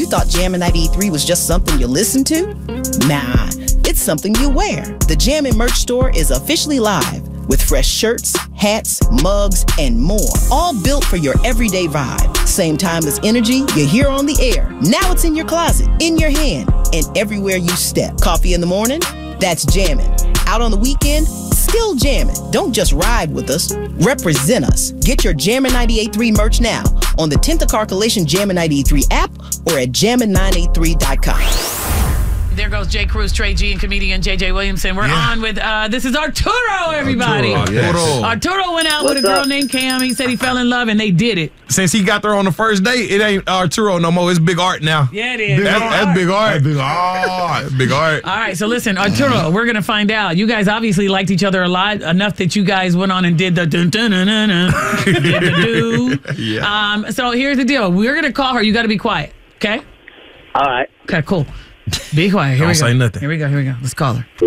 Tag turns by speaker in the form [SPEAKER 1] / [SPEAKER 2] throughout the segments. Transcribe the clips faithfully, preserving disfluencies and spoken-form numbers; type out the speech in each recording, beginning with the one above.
[SPEAKER 1] You thought Jammin' ninety-eight point three was just something you listen to? Nah, it's something you wear. The Jammin' merch store is officially live with fresh shirts, hats, mugs, and more. All built for your everyday vibe. Same time as energy you hear on the air. Now it's in your closet, in your hand, and everywhere you step. Coffee in the morning? That's Jammin'. Out on the weekend? Still jammin'. Don't just ride with us. Represent us. Get your Jammin' ninety-eight point three merch now on the tenth Carcalation Jammin' ninety-eight point three app or at jammin nine eight three dot com.
[SPEAKER 2] There goes Jay Cruz, Trey G, and comedian J J Williamson. We're yeah. on with, uh, this is Arturo, everybody.
[SPEAKER 3] Arturo, yes.
[SPEAKER 2] Arturo went out
[SPEAKER 4] What's
[SPEAKER 2] with a girl
[SPEAKER 4] up?
[SPEAKER 2] named Cam. He said he fell in love, and they did it.
[SPEAKER 3] Since he got there on the first date, it ain't Arturo no more. It's Big Art now.
[SPEAKER 2] Yeah, it is.
[SPEAKER 3] That's, that's Big Art.
[SPEAKER 5] That's Big Art.
[SPEAKER 3] That's Big Art.
[SPEAKER 2] All right, so listen, Arturo, we're going to find out. You guys obviously liked each other a lot, enough that you guys went on and did the dun dun dun dun dun, did the do.
[SPEAKER 3] Yeah.
[SPEAKER 2] Um, so here's the deal. We're going to call her. You got to be quiet, okay?
[SPEAKER 4] All right.
[SPEAKER 2] Okay, cool. Be quiet. Here
[SPEAKER 3] Don't
[SPEAKER 2] we go.
[SPEAKER 3] say nothing.
[SPEAKER 2] Here we go. Here we go. Let's call her.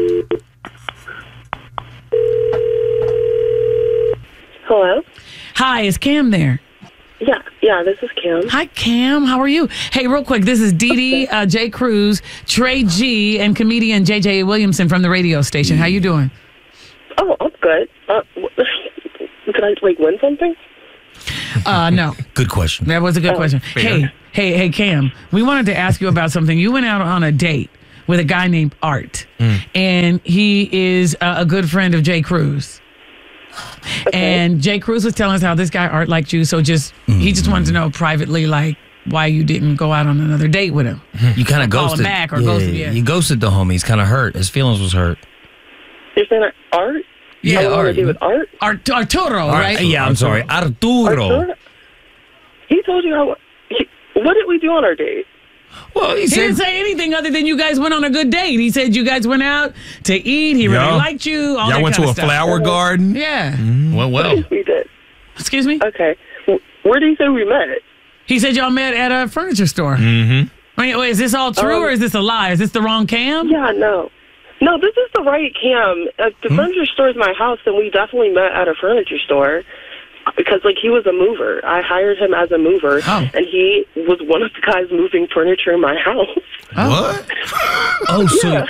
[SPEAKER 6] Hello?
[SPEAKER 2] Hi, is Cam there?
[SPEAKER 6] Yeah, yeah, this is Kim.
[SPEAKER 2] Hi, Cam. How are you? Hey, real quick, this is Dee Dee, uh, Jay Cruz, Trey G, and comedian J J Williamson from the radio station. How you doing?
[SPEAKER 6] Oh, I'm good. Uh, did I, like, win something?
[SPEAKER 2] Uh, no.
[SPEAKER 5] Good question.
[SPEAKER 2] That was a good
[SPEAKER 6] Oh,
[SPEAKER 2] question.
[SPEAKER 3] fair.
[SPEAKER 2] Hey, hey, hey, Cam, we wanted to ask you about something. You went out on a date with a guy named Art, and he is uh, a good friend of Jay Cruz.
[SPEAKER 6] Okay.
[SPEAKER 2] And Jay Cruz was telling us how this guy Art liked you, so just he just wanted to know privately, like, why you didn't go out on another date with him.
[SPEAKER 5] You kind of
[SPEAKER 2] Call him
[SPEAKER 5] ghosted.
[SPEAKER 2] back or
[SPEAKER 5] yeah,
[SPEAKER 2] ghosted, yeah.
[SPEAKER 5] You ghosted the homie. He's kind of hurt. His feelings was hurt.
[SPEAKER 6] You're saying that art?
[SPEAKER 5] Yeah,
[SPEAKER 6] I want
[SPEAKER 5] Art.
[SPEAKER 6] to do with art?
[SPEAKER 2] Art, Arturo, right?
[SPEAKER 5] Yeah, I'm sorry. Arturo.
[SPEAKER 6] Arturo? He told you how... He, what did we do on our date?
[SPEAKER 5] Well, he
[SPEAKER 2] He
[SPEAKER 5] said.
[SPEAKER 2] didn't say anything other than you guys went on a good date. He said you guys went out to eat. He really
[SPEAKER 3] Yeah.
[SPEAKER 2] liked you. All
[SPEAKER 3] Y'all
[SPEAKER 2] that
[SPEAKER 3] went to
[SPEAKER 2] kind
[SPEAKER 3] a
[SPEAKER 2] of stuff.
[SPEAKER 3] flower garden.
[SPEAKER 2] Yeah.
[SPEAKER 5] Well, well.
[SPEAKER 6] We did.
[SPEAKER 2] Excuse me?
[SPEAKER 6] Okay. W- Where do you say we met?
[SPEAKER 2] He said y'all met at a furniture store.
[SPEAKER 3] Mm-hmm.
[SPEAKER 2] Wait, wait, is this all true
[SPEAKER 6] Um,
[SPEAKER 2] or is this a lie? Is this the wrong Cam?
[SPEAKER 6] Yeah, no. No, this is the right Cam. Uh, the furniture store is my house, and we definitely met at a furniture store. Because, like, he was a mover. I hired him as a mover,
[SPEAKER 2] Oh.
[SPEAKER 6] and he was one of the guys moving furniture in my house.
[SPEAKER 3] What?
[SPEAKER 5] Oh, so.
[SPEAKER 6] Yeah.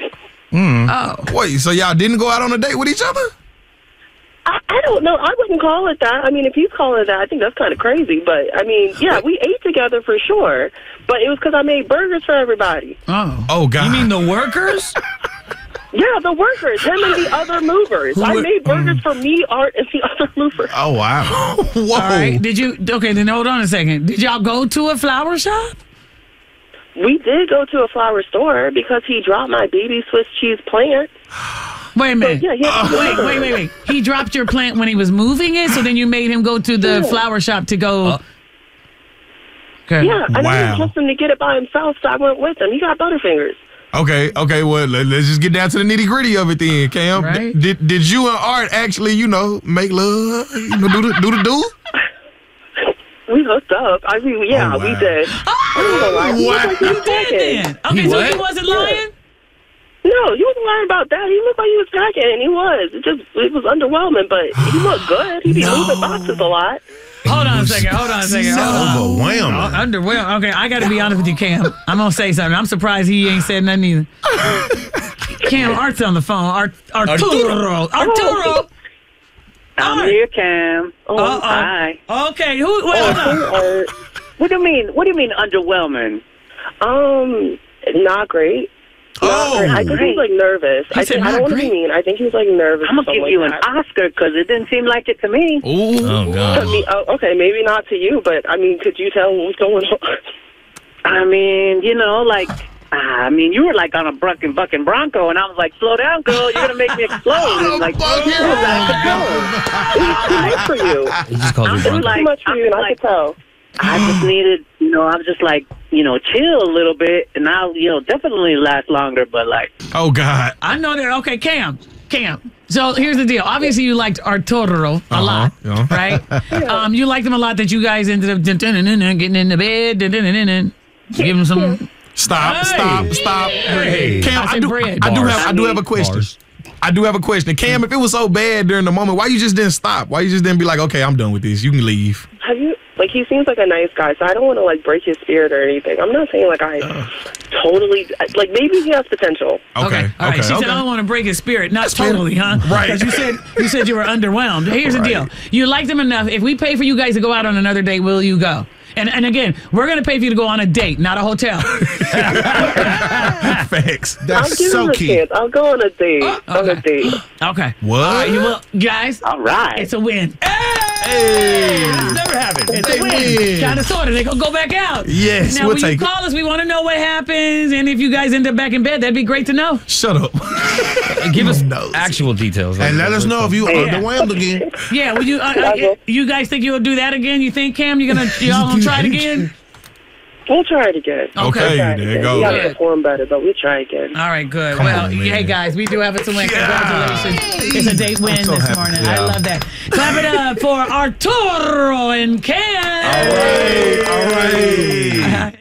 [SPEAKER 2] Oh.
[SPEAKER 3] Wait, so y'all didn't go out on a date with each other?
[SPEAKER 6] I, I don't know. I wouldn't call it that. I mean, if he's calling it that, I think that's kind of crazy. But, I mean, yeah, we ate together for sure. But it was because I made burgers for everybody.
[SPEAKER 2] Oh.
[SPEAKER 3] Oh, God.
[SPEAKER 5] You mean the workers?
[SPEAKER 6] Yeah, the workers, him and the other movers.
[SPEAKER 3] Who
[SPEAKER 6] I
[SPEAKER 3] would-
[SPEAKER 6] made burgers for me, Art, and the other movers.
[SPEAKER 3] Oh, wow. Whoa.
[SPEAKER 2] All right. Did you, okay, then hold on a second. Did y'all go to a flower shop?
[SPEAKER 6] We did go to a flower store because he dropped my baby Swiss cheese plant.
[SPEAKER 2] Wait a minute.
[SPEAKER 6] Yeah, yeah.
[SPEAKER 2] Wait, wait, wait, wait. He dropped your plant when he was moving it, so then you made him go to the
[SPEAKER 6] Yeah.
[SPEAKER 2] flower shop to go.
[SPEAKER 5] Uh,
[SPEAKER 2] Okay.
[SPEAKER 6] Yeah, and I
[SPEAKER 3] Wow.
[SPEAKER 6] didn't trust him to get it by himself, so I went with him. He got Butterfingers.
[SPEAKER 3] Okay, okay, well, let, let's just get down to the nitty gritty of it then, Cam.
[SPEAKER 2] Right.
[SPEAKER 3] D- did did you and Art actually, you know, make love? You know, do the do the do?
[SPEAKER 6] We hooked up. I mean, yeah,
[SPEAKER 3] Oh, wow.
[SPEAKER 6] we did. I ain't gonna lie. He
[SPEAKER 3] Wow.
[SPEAKER 6] looked like he
[SPEAKER 2] You
[SPEAKER 6] was
[SPEAKER 2] did
[SPEAKER 6] packing.
[SPEAKER 2] then. Okay,
[SPEAKER 5] He
[SPEAKER 2] so
[SPEAKER 5] what?
[SPEAKER 2] he wasn't lying?
[SPEAKER 6] No, he wasn't lying about that. He looked like he was packing, and he was. It just it was underwhelming, but he looked good. He be moving boxes a lot.
[SPEAKER 2] Hold on a second. Hold on a second. Hold on.
[SPEAKER 5] Overwhelming.
[SPEAKER 2] Oh, underwhelmed. Okay, I got to be honest with you, Cam. I'm gonna say something. I'm surprised he ain't said nothing either. Cam, Art's on the phone. Art, Arturo, Arturo.
[SPEAKER 4] I'm
[SPEAKER 2] Art.
[SPEAKER 4] here, Cam.
[SPEAKER 6] Oh,
[SPEAKER 2] Uh-oh.
[SPEAKER 4] Hi.
[SPEAKER 2] Okay, who? Wait, hold on.
[SPEAKER 6] Art.
[SPEAKER 4] What do you mean? What do you mean underwhelming?
[SPEAKER 6] Um, not great. Not
[SPEAKER 3] Oh.
[SPEAKER 6] great. I think he was like nervous.
[SPEAKER 2] He
[SPEAKER 6] I,
[SPEAKER 2] said
[SPEAKER 6] think, I
[SPEAKER 2] not
[SPEAKER 6] don't want to be
[SPEAKER 2] great.
[SPEAKER 6] mean. I think he was like nervous.
[SPEAKER 4] I'm
[SPEAKER 6] or
[SPEAKER 4] gonna give
[SPEAKER 6] something
[SPEAKER 4] you
[SPEAKER 6] like
[SPEAKER 4] an
[SPEAKER 6] that.
[SPEAKER 4] Oscar because it didn't seem like it to me.
[SPEAKER 3] Ooh.
[SPEAKER 5] Oh,
[SPEAKER 6] To
[SPEAKER 5] God.
[SPEAKER 6] me, oh, okay, maybe not to you, but I mean, could you tell what was going on?
[SPEAKER 4] I mean, you know, like. I mean, you were like on a bucking, bucking Bronco, and I was like, "Slow down, girl! You're gonna make me explode!" And like,
[SPEAKER 3] Bucking
[SPEAKER 4] it was out of control.
[SPEAKER 6] It was too much for you.
[SPEAKER 5] He just called
[SPEAKER 4] I'm
[SPEAKER 5] you
[SPEAKER 4] just
[SPEAKER 5] Bronco.
[SPEAKER 4] like-
[SPEAKER 6] Too much for you, and I
[SPEAKER 4] like-
[SPEAKER 6] could tell.
[SPEAKER 4] I just needed, you know, I was just like, you know, chill a little bit, and I'll, you know, definitely last longer. But like,
[SPEAKER 3] Oh, God.
[SPEAKER 2] I know that. Okay, Cam, Cam. So here's the deal. Obviously, you liked Arturo a
[SPEAKER 3] Uh-huh,
[SPEAKER 2] lot,
[SPEAKER 3] yeah.
[SPEAKER 2] right? Um, you liked him a lot. That you guys ended up dun, dun, dun, dun, dun, getting in the bed, dun, dun, dun, dun, dun. Give him some.
[SPEAKER 3] Stop,
[SPEAKER 2] Hey.
[SPEAKER 3] stop, stop.
[SPEAKER 2] Hey.
[SPEAKER 3] Cam,
[SPEAKER 2] I
[SPEAKER 3] I,
[SPEAKER 2] said
[SPEAKER 3] do,
[SPEAKER 2] bread.
[SPEAKER 3] I do
[SPEAKER 5] Bars.
[SPEAKER 3] have I do have a question.
[SPEAKER 5] Bars.
[SPEAKER 3] I do have a question. Cam, if it was so bad during the moment, why you just didn't stop? Why you just didn't be like, okay, I'm done with this. You can leave.
[SPEAKER 6] Have you, like, he seems like a nice guy, so I don't want to, like, break his spirit or anything. I'm not saying, like, I uh. totally, like, maybe he has potential.
[SPEAKER 3] Okay.
[SPEAKER 2] Okay. All right.
[SPEAKER 3] Okay.
[SPEAKER 2] She
[SPEAKER 3] okay.
[SPEAKER 2] said, I don't want to break his spirit. Not
[SPEAKER 3] That's
[SPEAKER 2] totally,
[SPEAKER 3] fair.
[SPEAKER 2] huh?
[SPEAKER 3] Right.
[SPEAKER 2] Because you said, you said you were underwhelmed. Here's
[SPEAKER 3] Right.
[SPEAKER 2] the deal. You liked him enough. If we pay for you guys to go out on another date, will you go? And and again, we're going to pay for you to go on a date, not a hotel.
[SPEAKER 3] Facts.
[SPEAKER 6] I'll
[SPEAKER 3] That's
[SPEAKER 6] give
[SPEAKER 3] so
[SPEAKER 6] him a
[SPEAKER 3] key.
[SPEAKER 6] chance. I'll go on a date.
[SPEAKER 2] Oh,
[SPEAKER 6] On a
[SPEAKER 2] okay.
[SPEAKER 6] date.
[SPEAKER 2] Okay.
[SPEAKER 3] What?
[SPEAKER 2] All right, you will, guys.
[SPEAKER 4] All right.
[SPEAKER 2] It's a win.
[SPEAKER 3] Hey.
[SPEAKER 5] Never happened.
[SPEAKER 2] It's
[SPEAKER 3] They
[SPEAKER 2] a win.
[SPEAKER 3] win.
[SPEAKER 2] Kind of sorted. They're going to go back out.
[SPEAKER 3] Yes,
[SPEAKER 2] Now,
[SPEAKER 3] we'll
[SPEAKER 2] when you
[SPEAKER 3] take it.
[SPEAKER 2] call us, we want to know what happens. And if you guys end up back in bed, that'd be great to know.
[SPEAKER 3] Shut up.
[SPEAKER 5] Give us
[SPEAKER 3] knows?
[SPEAKER 5] actual details.
[SPEAKER 3] And let us know if you
[SPEAKER 2] Yeah.
[SPEAKER 3] underwhelmed again.
[SPEAKER 2] Yeah, would you? Uh, uh, you guys think you'll do that again? You think, Cam, you're gonna y'all gonna try it again?
[SPEAKER 6] We'll try it again.
[SPEAKER 3] Okay,
[SPEAKER 6] Try it
[SPEAKER 3] there you
[SPEAKER 6] again.
[SPEAKER 3] go.
[SPEAKER 6] We gotta
[SPEAKER 2] Good.
[SPEAKER 6] perform better, but we'll try again.
[SPEAKER 2] All right, good.
[SPEAKER 3] Come
[SPEAKER 2] well,
[SPEAKER 3] on, man.
[SPEAKER 2] hey guys, we do have it to win. Congratulations! It's a date win
[SPEAKER 3] so
[SPEAKER 2] this
[SPEAKER 3] happy
[SPEAKER 2] morning.
[SPEAKER 3] for
[SPEAKER 2] I
[SPEAKER 3] y'all.
[SPEAKER 2] love that. Clap it up for Arturo and Cam.
[SPEAKER 3] All right.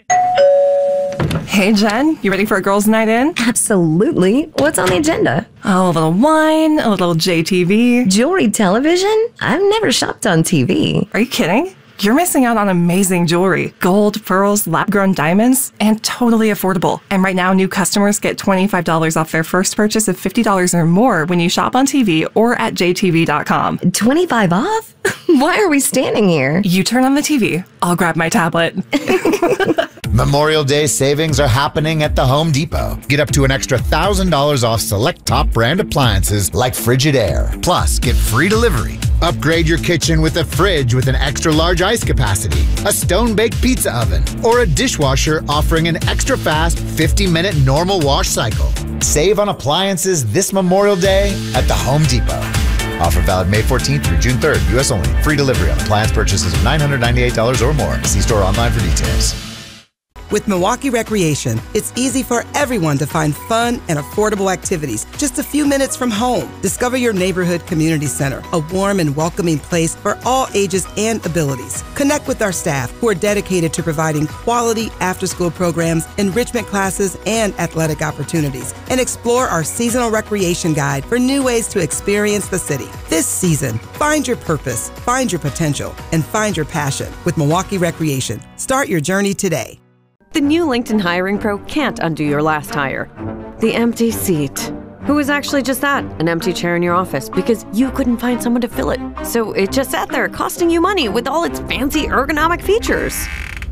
[SPEAKER 7] Hey, Jen, you ready for a girls' night in?
[SPEAKER 8] Absolutely. What's on the agenda?
[SPEAKER 7] Oh, a little wine, a little J T V.
[SPEAKER 8] Jewelry television? I've never shopped on T V.
[SPEAKER 7] Are you kidding? You're missing out on amazing jewelry. Gold, pearls, lab-grown diamonds, and totally affordable. And right now, new customers get twenty-five dollars off their first purchase of fifty dollars or more when you shop on T V or at j t v dot com.
[SPEAKER 8] twenty-five off? Why are we standing here?
[SPEAKER 7] You turn on the T V, I'll grab my tablet.
[SPEAKER 9] Memorial Day savings are happening at the Home Depot. Get up to an extra one thousand dollars off select top brand appliances like Frigidaire. Plus, get free delivery. Upgrade your kitchen with a fridge with an extra large ice capacity, a stone-baked pizza oven, or a dishwasher offering an extra fast fifty minute normal wash cycle. Save on appliances this Memorial Day at the Home Depot. Offer valid May fourteenth through June third, U S only. Free delivery on appliance purchases of nine hundred ninety-eight dollars or more. See store online for details.
[SPEAKER 10] With Milwaukee Recreation, it's easy for everyone to find fun and affordable activities just a few minutes from home. Discover your neighborhood community center, a warm and welcoming place for all ages and abilities. Connect with our staff who are dedicated to providing quality after-school programs, enrichment classes, and athletic opportunities. And explore our seasonal recreation guide for new ways to experience the city. This season, find your purpose, find your potential, and find your passion with Milwaukee Recreation. Start your journey today.
[SPEAKER 11] The new LinkedIn Hiring Pro can't undo your last hire. The empty seat. Who is actually just that? An empty chair in your office because you couldn't find someone to fill it. So it just sat there costing you money with all its fancy ergonomic features.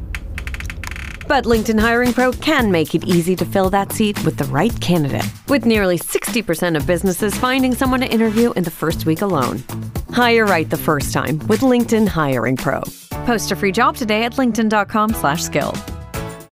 [SPEAKER 11] But LinkedIn Hiring Pro can make it easy to fill that seat with the right candidate. With nearly sixty percent of businesses finding someone to interview in the first week alone. Hire right the first time with LinkedIn Hiring Pro. Post a free job today at linkedin dot com slash skill.